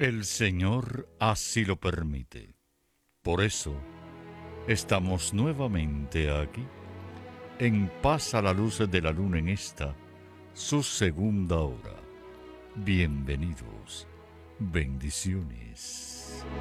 El Señor así lo permite. Por eso, estamos nuevamente aquí, en Paz a la luz de la luna en esta, su segunda hora. Bienvenidos. Bendiciones.